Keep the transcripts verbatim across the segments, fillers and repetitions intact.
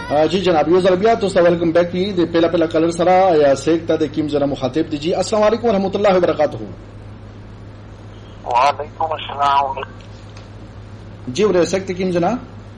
जी जनाब यो ज़रबिया तो वेलकम बैक की दे पहला पहला कलर सरा या सेकता दे किम जरा मुखातिब दी जी अस्सलाम वालेकुम व रहमतुल्लाहि व बरकातहू। वालेकुम अस्सलाम जी वर सेकते किम जना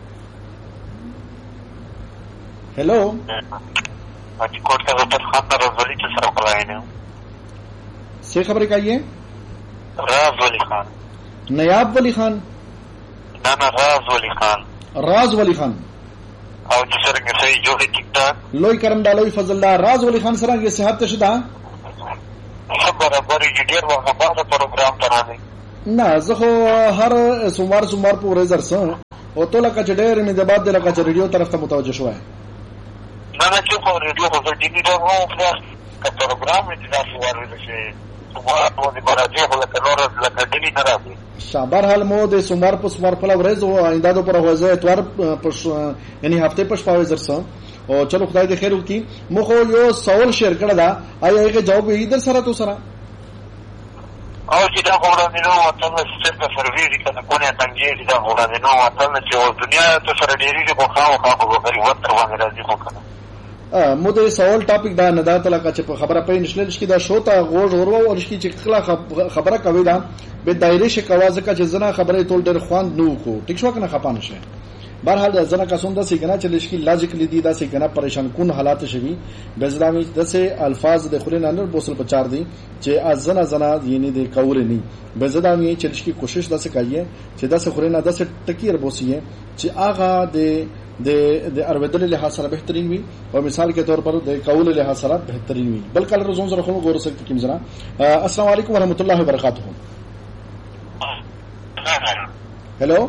हेलो आज कोट का वतर खान राज़ वली सर कलायने से खबर का ये राज़ वली खान नयाब वली खान ना ना राज़ वली खान राज़ वली खान او چې څنګه سي جوړې ټیک ټاک لوی کرم دالوی فضل الله راز ولی خان سره کې صحت شدا خبره بری ډیر وخت بعد پروګرام ترانه نه زه خو هر سوموار سوموار په ورځ درسم او ته لکه چې ډېر مې د بعد د لکه چې ریډیو طرف ته متوجه شوای نه نه چې په ریډیو په دې کې دا وو په پروګرام کې دا څه ورته شي سوموار په دې باندې هغه لکه نور لکه ډېلی نه راځي شابر حال مو د سوموار په سوموار په ورځ او آینده د پر ورځ اتوار په یعنی هفته په شپه درسم او چلو خدای دې خیر وکړي مو خو یو سوال شیر کړه دا آیا یې جواب یې در سره تو سره او چې دا غوړاندې نو وطن څخه په سرویس کې نه کونه څنګه دا غوړاندې نو وطن چې دنیا ته سره ډېری په خاو خاو وګوري وتر باندې راځي خو کنه مو د سوال ټاپک دا نه دا تلکه چې په خبره پې نشل شي دا شو ته غوړ ورو او شي چې خلا خبره کوي دا به دایره شي کوازه کا چې زنه خبره ټول ډېر خوان نو کو ټیک شو کنه خپانه شي بهرحال زنه کا سوندا سي کنه چې لشکي لاجیکلی دي دا سي کنه پریشان کون حالات شوي بزدامي دسه الفاظ د خلین اندر بوسل بچار دي چې ازنه زنه یعنی د کور نه بزدامي چې لشکي کوشش دسه کوي چې دسه خلین دسه ټکیر بوسیه چې اغه د د د ارویدل له حاصله بهترین وي او مثال کے طور پر د قول له حاصله بهترین وي بل کله روزون سره خو غور سکت کیم زرا السلام علیکم و رحمت الله و برکاته हेलो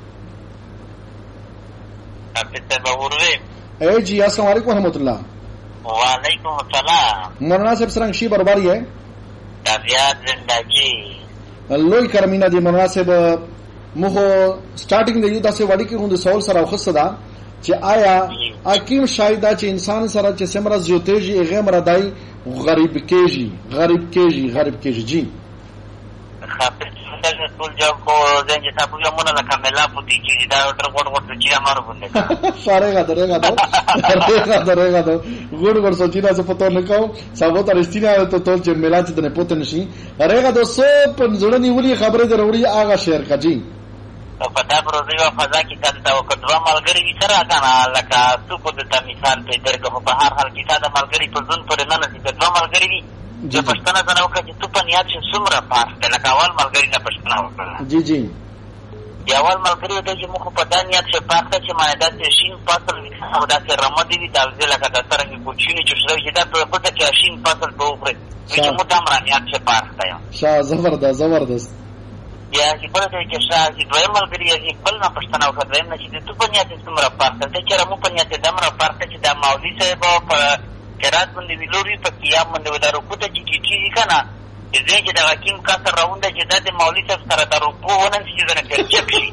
ए जी अस्सलाम वालेकुम रहमतुल्लाह वालेकुम अस्सलाम मौलाना साहब सरंग शी बरबारी है तबियत जिंदगी लोई करमीना दी मौलाना साहब मुहो स्टार्टिंग د یو داسې وړي کې غوند سوال سره وخصدا چې آیا حکیم شایدا چې انسان سره چې سمره زیوتېږي هغه مرادای غریب کېږي غریب کېږي غریب کېږي جی خاطر ټول جواب کو زنج تاسو یو مونږ لا کاملا پوتې چې دا ډېر غوډ غوډ چې امر باندې ساره غا درېغا دو درېغا درېغا دو غوډ غوډ سوچي دا څه پته نه کوم سبا ته رښتینه ته ټول چې ملات ته نه پته نشي رېغا دو سو په ځړنی ولي خبره ضروري هغه شیر کجی او په دا پروژه او فضا کې کله او کډوا ملګری وي سره کنه لکه څه په دې مثال په درګه په هر حال کې دا ملګری په ځون پر نه نشي کډوا ملګری وي چې پښتنه زنه وکړي چې تو په نیت چې څومره پاس ته لکه اول ملګری نه پښتنه وکړه جی جی یا اول ملګری ته چې مخ په دا نیت چې پاس ته چې مانه د شین فصل او دا چې رمضان دي دا لکه د سره کوچینی چې شوی چې دا په پټه کې شین فصل په اوپر چې مو دا مرانیات چې پاس ته شاه زبردست زبردست یا چې په دې کې شاه چې دوی ملګری یې بل نه پښتنه وکړي نه چې ته په نیت څومره پاس ته چې مو په نیت د امر پاس ته چې دا مولوی صاحب په قرات باندې ویلوري په قیام باندې ودارو کوته چې چې کنه دې چې دا حکیم کا سره راونده چې د مولوی صاحب سره د روپو ونن چې زنه کېږي شي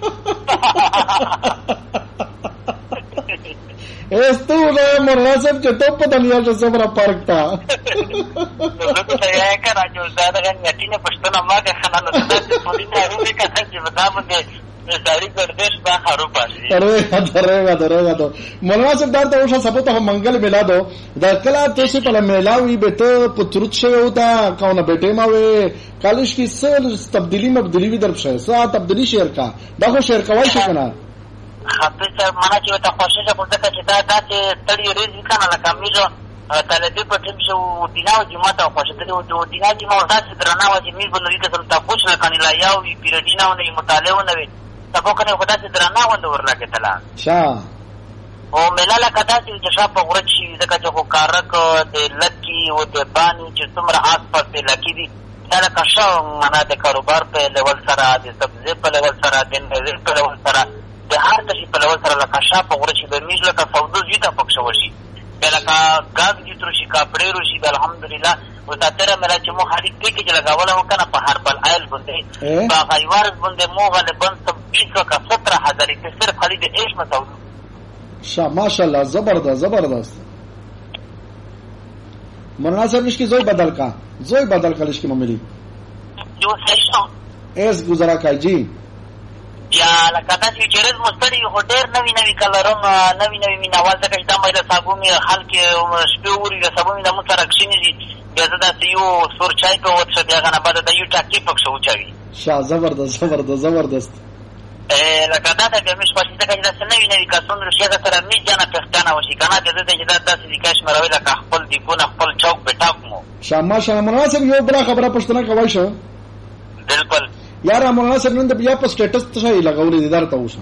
esto no morrasab چې ته په دنیا کې صبر پارک تا نو ته یې کنه چې دا دغه نتیجه پښتنه ما ده خنه نو دا په دې ته روي کنه چې دا باندې ساری ګردش با خرو پاشي اره درېغا درېغا دو مولانا صاحب دا ته اوسه سپوته منګل ملا دو دا کله تاسو په ملاوي به ته پتروت شوی وتا کونه بیٹه ما وې کالش کی سل تبدیلی مبدلی وی درپ شه سا تبدیلی شعر کا دا خو شعر کوي شي کنه حافظ صاحب مانا چې ته خوشاله پورته چې دا داسې تړي ریزي کنه لکه میزو طالبې په ټیم شو دیناو جماعت او خوشاله او دیناو جماعت داسې درنه واجب میز بنوري ته تاسو پوښتنه کني لا یو پیرډیناو نه مطالعه نه وي تاسو کنه خدا چې درنه وند ورلګه تلا شا او ملاله کدا چې شاپ غورچی ځکه چې خو کارک د لکی او د بانی چې څومره آس پاس لکی دي دا لکه شو معنا د کاروبار په لیول سره د سبزی په لیول سره د نظر په لیول سره د هر څه په لیول سره لکه شاپ غورچی د میز لکه سودو زیاته پکښ وشي لکه غاز دي تر شي کاپړې روشي الحمدلله او تاتره مله چې مو هرې کې چې لګاوله وکنه په هر بل آیل باندې په غیوارز باندې مو غالبا بیس وکړه ستره هزار کې صرف خرید ایش مسعود شا ماشاءالله زبردست زبردست مولانا صاحب نشکی زوی بدل کا زوی بدل کا لشکی مملی جو سیشن ایس گزارا کا جی یا لکه داسې چې ورځ مو ستړي وي خو ډېر نوي نوي کلرونه نوي نوي مینهوال ځکه چې دا مې له سابو مې حال کې شپې اوري د سابو مې د مونږ سره کښېنېږي بیا زه داسې یو سور چای په وڅښه بیا هغه نه بعده د یو ټاکي پکښې وچوي شاه زبردست زبردست زبردست لکه دا ته بیا مې شپه چې ځکه چې داسې نوي نوي کسونه راشي هغه سره مې جانه پېښتانه وشي که نه بیا زه ته چې دا داسې دي که شمېروي لکه خپل دیګونه خپل چوک بټاک مو شاه ماشاءالله مولانا صاحب یو بله خبره پوښتنه کوی شه بلکل یاره مولانا صاحب نن د بیا په سټیټس څه شی لګولې دي درته اوسه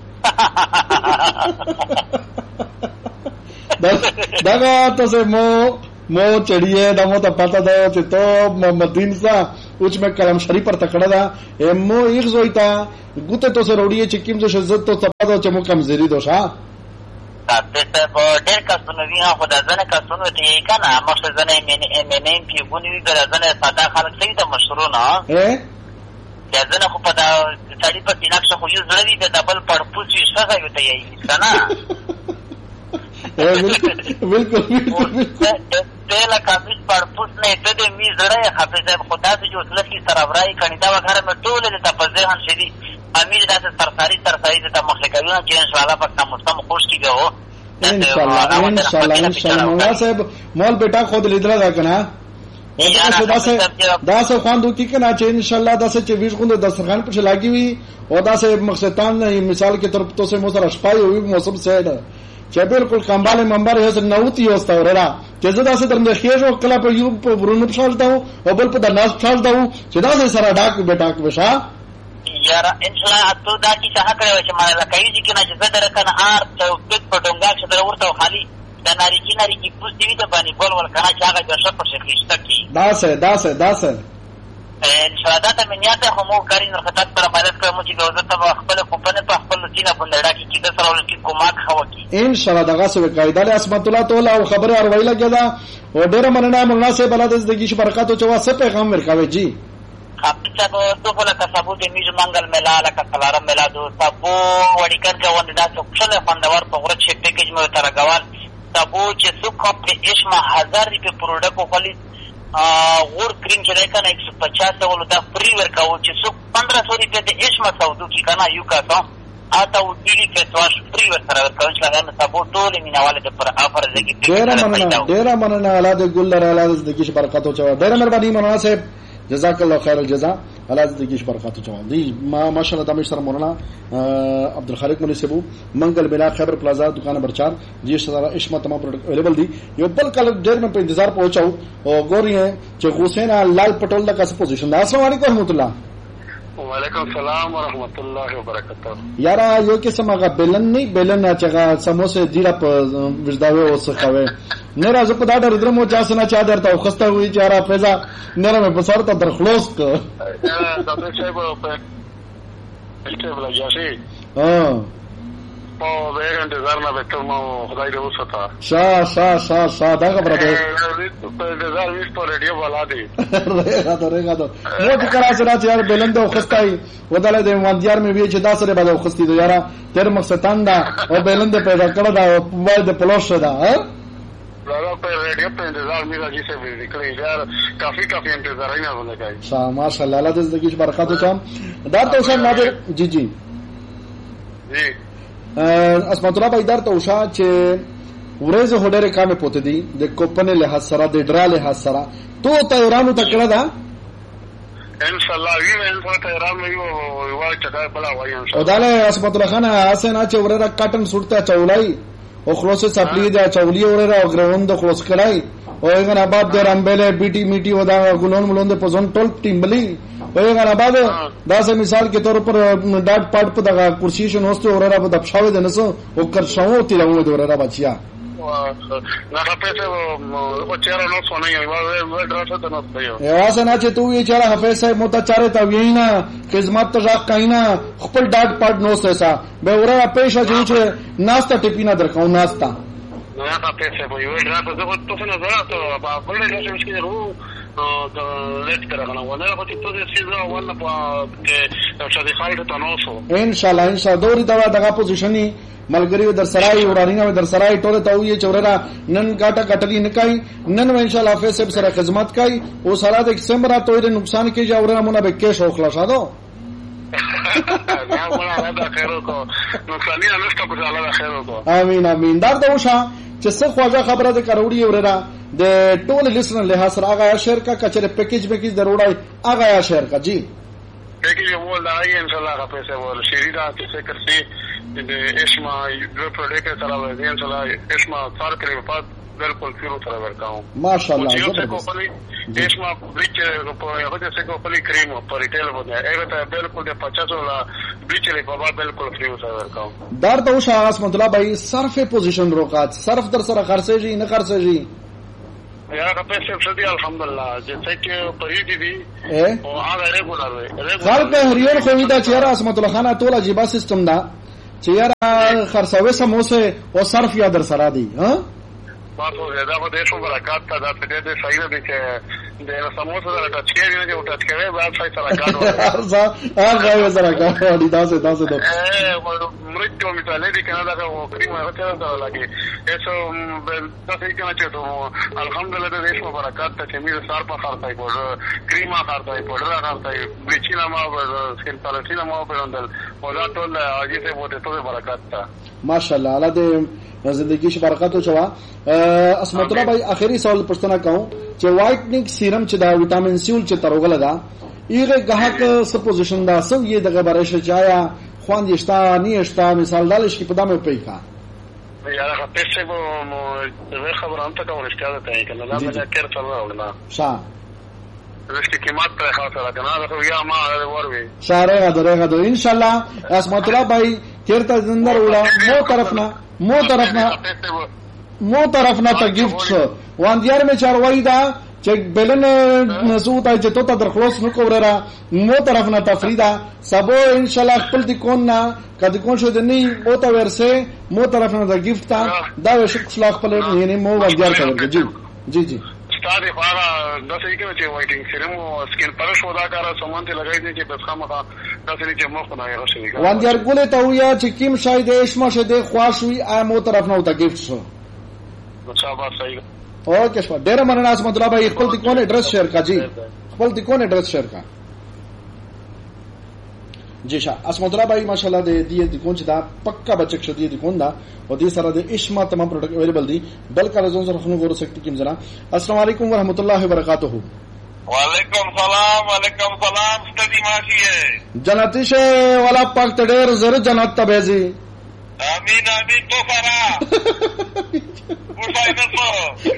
دغه تاسو مو مو چڑیے دا مو ته پتا ده چې تو محمدین سا اوچ میں کلام شریف پر تکړه دا مو ایک زویتا ګوته تو سره وړي چې کیم څه عزت تو صفا ده چې مو کمزوري دوشا تاسو په ډېر کسونه وی هغه د ځنه کسونه ته یې کنه مخه ځنه مې مې نه کې بونی د ځنه ساده خلک سي د مشرونه ا دا ځنه خو په دا سړی په دیناکشه خو یو زړی د دبل پر پوسی څه وي ته یې کنه بالکل بالکل لا کامل پر پوس نه ته دې می زړه حافظ خدا ته جو لسی سره ورای کړي دا وغیرہ مې ټول د تفزه هم شدي امیر دا سرکاري سرکاري ته مخکې کوي چې ان شاء الله پکې مستم خوش کیږي ان شاء الله ان شاء الله ان شاء الله مولا صاحب مول بیٹا خود لیدل دا کنه دا سه دا سه خواندو کی کنه چې ان شاء الله دا سه چې ویش غوند دسترخوان پر لاګي وي او دا سه مقصدان مثال کې طرف تو سه مو سره شپای وي موسم سیډ چې بالکل کمباله منبر هي سره نوتی اوستا ورا چې زدا سه درنه خېجو کله په یو په ورونو پښال داو او بل په دناس پښال داو چې دا سه سره ډاک بیٹا کې وشا یاره ان شاء الله ته دا چې څه کړو چې مال لکای دي کنه چې زه درکنه ار ته په پټونګا چې در ورته خالی د ناری کی ناری کی پوس دی د باندې بول ول کنه چې هغه د شپ په شخص کی دا سه دا سه دا سه ان شاء الله دا مې نیت خو مو کارین خطر پر مدد کوم چې ګوزه ته خپل خپل په خپل سینه بندړه کی چې د سره ول کی کومک خو کی ان شاء الله دغه سه قاعده له اسمت الله تعالی او خبره اور ویلا کېدا او ډېر مننه مولا صاحب الله دې زندگی ش برکات او چوا سه پیغام ورکاوي جی خپل تو بولا کا سبو دې میز منګل ملا لکه کلارم ملا دو سبو وړي کړ کا وندا څو څل خوندور په غره چې پیکیج مې تر غوال سبو چې څو کپ اسما هزار روپے پروډکټ خالي غور کریم چې راکنه ایک سو پچاس ولو دا فری ورکاو چې څو پندرہ سو روپے د اسما سودو کی کنه یو کا تا اته و ډیلی فیسواش فری ورکاو ورکاو چې هغه سبو ټول مینواله د پر افر زګی ډیر مننه ډیر مننه الله دې ګل لره الله دې کی برکات او چوا ډیر مهرباني مولانا صاحب جزاک الله خیر الجزاء الله دې کی برکات او چوا دی ما ماشاءالله د مشر مولانا عبدالخالق مولوی صاحب منګل بلا خیبر پلازا دکان نمبر چار جی سره اشما تمام پروډکټ اویلیبل دي یو بل کله ډیر مې په انتظار پہنچاو او ګوري چې حسین لال پټول دا کس پوزیشن دا السلام علیکم ورحمۃ اللہ وعلیکم السلام ورحمۃ اللہ وبرکاتہ یارا یو قسم هغه بلن نه بلن چې سموسه دیره په وجداوي اوس خوي نه راځه په دا ډېر درمو چا سنا چا درته خسته وي چې را پیزا نه مې په سر ته درخلوص ک دا څه شی په پېټه ولا جاسي ها په ډېر انتظار نه وکړم خدای دې وساته شا شا شا شا دا خبره ده په انتظار وښ په رادیو والا دی راته راته نو چې کرا سره چې بلند او خستای وداله د وندیار مې وی چې دا سره به خستی دو یارا تر مقصدان دا او بلند پیدا کړه دا موبایل د پلوش دا ها راو په رادیو په انتظار مې راځي چې وی کړی یار کافي کافي انتظار نه ولګای شا ماشاءالله الله دې زندگی برکات وکم دا ته اوسه نادر جی جی جی اسمت الله بایدار ته اوسه چې ورځ هډره کامه پوت دي د کوپنه له سره د ډراله ها سره تو تیرانو تکړه دا ان شاء الله وی ان شاء الله تیرانو یو وای چې بلا وای ان شاء الله او داله اسمت الله خان حسین چې ورره کاټن سورته چولای او خلاص سپلی دا چولی ورره او ګروند خلاص کړای او هغه آباد د رامبله بیٹی میټي ودا ګلون ملون د پزون ټول ټیمبلی او هغه آباد دا سه مثال کې تور پر ډاټ پټ په دغه کرسی شو نوسته ورره په دښاوې د نسو او کر شاو تی راو د ورره بچیا نه حافظ او چیرې نو سونه یو و درته ته نو دی یو اسنه چې تو یې چیرې حافظ صاحب متچاره تا وینا خدمت ته ځکه کینا خپل ډاټ پټ نو سسا به ورره پېښه چې ناستا ټپینا درکاو ناستا نه حافظ صاحب یو درته زه ته څنګه زړه په بل ډول څه کې ورو د لیک کرغنه ونه په ته د سیزه ولا په چې د خالد تنوسو ان شاء الله ان شاء الله دوري دا دغه پوزیشنی ملګری در سرای ورانینه در سرای ټوله ته وی چوررا نن کاټه کټلی نه کای نن ان شاء الله حافظ سره خدمت کای او سره د سمرا توې نقصان کې جوړه مونږ به کې شو خلاص اده یا مولا دا خیرو کو نقصان نه نشته کو الله خیرو کو امين امين دا د وشا چې څه خواږه خبره ده کروڑی وررا د ټول لیسن له حاصل هغه شیر کا کچره پیکیج پیکیج ضروري هغه شیر کا جی پیکیج مول دا ای ان شاء الله کا پیسې ول شریدا چې کرسي د اسما یو پروډکټ سره ول ان شاء الله اسما څار کړي په بالکل فیرو سره ورکاو ماشاءالله اسما بلیچ په هغه څه کو پلی کریم په ریټیل باندې هغه ته بالکل د پچاس ولا بلیچ لري په بالکل فیرو سره ورکاو دار ته وشا اسمت الله بھائی صرف پوزیشن روقات صرف در سره خرڅېږي نه خرڅېږي یا پیسې شدي الحمدلله چې څه پریدي دي او هغه ریګولر وي خلک هریون خو دا چې را اسمت الله خانه ټول عجیب سیستم دا چې یاره خرڅوي سموسه او صرف یا در سره دي ها باسو زیاده په دیشو برکات ته دا په دې صحیح نه دي چې د سموسه سره ټچ کوي نه او ټچ کوي بعد صحیح سره کاټو ارزا هغه سره کاټو دا څه تاسو ته مرچ کو مثال دي کنه دا کو کریم هغه ته لګي ایسو تاسو یې کنه چې ته الحمدلله د دیشو برکات ته چې موږ سار په خرڅای کو کریم خرڅای کو ډرا خرڅای بچینا ما سکین پالټینا ما په اندل او دا ټول اجي ته بوته ته برکات تا ماشاءالله الله دې زندگی شي برکات او چوا اسمت الله بھائی اخیری سوال پښتنه کوم چې وایټنینګ سیرم چې دا وټامین سیول چې تروغله دا ایغه غهک سپوزیشن دا سو یې دغه برش چایا خوان یشتا نه یشتا مثال دالش کې پدامه پېکا یا هغه پیسې مو خبر انت کوم اشتیاق ته کنه لا مې کړ څه ولا شا رشتي قیمت پر خاطر کنه دا یا ما وروي شاره غدره غدره ان شاء الله اسمت الله بھائی چیرته زندر ولا مو طرفنا مو طرفنا مو طرفنا ته گیفټ شو واندیار می چاروي دا چې بلن نسو ته چې تو ته درخواست نو کوره مو طرفنا تفریدا سبو ان شاء الله خپل دي کون نا کدي کون شو دني مو ته ورسه مو طرفنا دا گیفټ تا دا شک خلاص خپل یعنی مو واندیار کوي جی جی جی ستاره خواغه د څه کې چې وایټینګ سیرم او سکین پر شو دا کار سامان ته لګای دي چې بس خامخا تاسو چې مخ نه راځي واندیار ګولې ته ویا چې کیم شاید اسما شه خواشوي ا مو طرف نه وته گیفټ شو صاحب صحیح اوکے شو ډیر مننه اسمت الله بھائی خپل د کون ایڈریس شیر کا جی خپل د کون ایڈریس شیر کا جی شاه اسمت الله بھائی ماشاءالله د دې د کون چې دا پکا بچک شدی د کون دا او دې سره د اشما تمام پروډکټ اویلیبل دي بل کله زون سره خنو غوړ سکتی کیم زرا السلام علیکم ورحمۃ اللہ وبرکاتہ وعلیکم سلام وعلیکم سلام ستدی ماشی ہے جنتی شه والا پاک تډیر زر جنت تبهزي امين امين تو فرا وصای نصو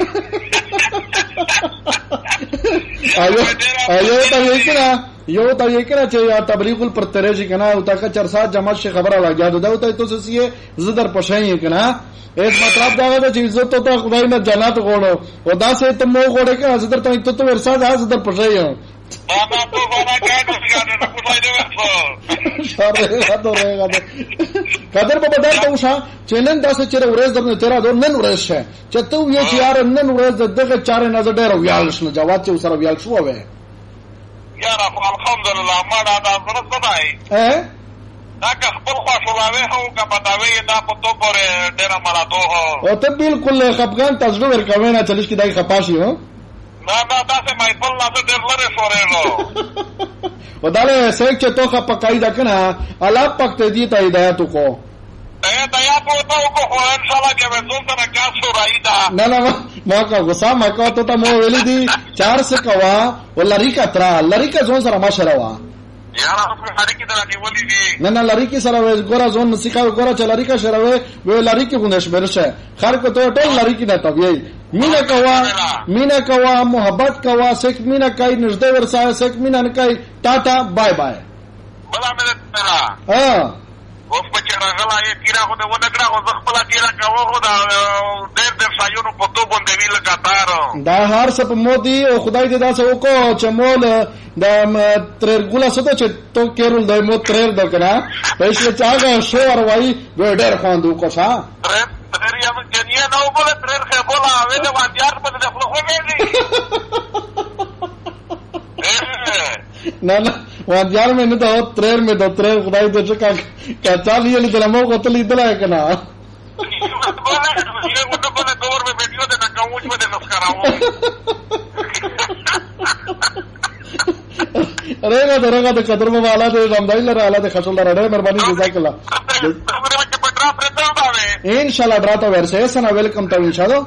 ایو ایو ته یکنا یو ته یکنا چې تبلیغ پر ترجی کنا او تا کا چرسا جمع شي خبره راګیا ده ته تو سې زدر پښای کنا ایس مطلب دا ده چې عزت ته خدای نه جنت غوړو او دا سه ته مو غوړې کنا زدر ته ته ورسا دا زدر پښای بابا تو بابا کاټو څنګه نه کوای دی ورسو شاره غاډو رهغاډو قدر په بدل ته وشا چیلنج دا چې ورځ درنه تیرا دور نن ورځ شه چې ته یو چې یار نن ورځ دغه چاره نه ډېر ویال شنو جواب چې سره ویال شو وې یاره الحمدلله ما دا د زړه صداي ا دا که خپل خواصلاوي هو کا پتاوي دا په تو پر ډېر مرادو هو او ته بالکل خپګان تاسو ورکوي نه چلیش کې دای خپاشي هو نه نه تاسو مې په لاسه ډېر لره سورېلو وداله سېک چې توخه پکای دا کنه الله پک ته دي ته هدایت کو اے دیا په تو کو ان شاء الله کې به څون ته کا سورایدا نه نه ما کا غصه ما کا ته مو ویل دي چار څه کوا ولری کا ترا لری کا ځون سره ما شروا یاره په هر کې دا کې ولې دي نه نه لری کی سره وې ګورا ځون موسیقا ګورا چې لری کا شروي وې لری کی غونډش برشه خر کو ته ټول لری کی نه توي مینا کوا مینا کوا محبت کوا سک مینا کای نږدې ورسای سک مینا نه کای ټاټا بای بای بلا مې ترا ها اوس په چا غلا یې کیرا خو د ونه کړه خو خپل کیرا کاوه خو دا ډېر ډېر سایونو په تو باندې ویل کاتار دا هر څه په مودي او خدای دې دا څه وکړو چې مول د ترر ګولا سده چې تو کېرول د مو ترر دکنا پېښه چاګه شو ور وای ډېر خواندو کو ښا ترر ترر یم جنیا نو بوله ترر خه بولا وې د واندیار په دې خپل خو مې نه نه واندیار مې نه دا ترر مې دا ترر خدای دې چې کا کا چالي له دلمو کوتلې دلای کنه بوله یې وته په کور مې ویډیو ده نه کوم چې مې نسکراو رېګه درګه د قدر مو والا د رمضان لره والا د خشل لره ډېر مهرباني جزاک الله ان شاء الله ډراته ورسه سنا ویلکم ته ان شاء الله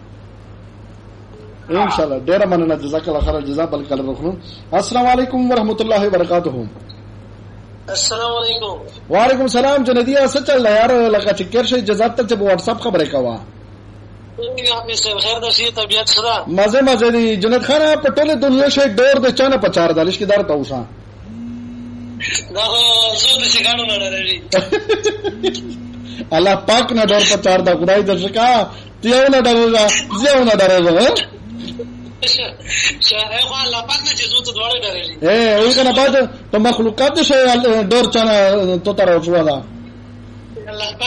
ان شاء الله ډېر مننه جزاک الله خیر جزاء بل کله وکړو. السلام علیکم ورحمت الله وبرکاته. السلام علیکم. وعلیکم السلام جندیا څه چل یار لکه چې کیر شي جزات ته په واتس اپ خبره کوا خیر د شي طبيعت سره مزه مزه دي جنت خان په ټوله دنیا شي ډور د چانه په چار دالش کې دار توسا دا زه د شګانو نه لري الله پاک نه ډور په چار دا خدای درشکا تیو نه ډرغه زیو نه ډرغه شاه هغه الله پاک نه چې زو ته دوړې ډرېږي اے وې کنه بعد ته مخلوقات شي ډور چانه تو تر اوسه دا الله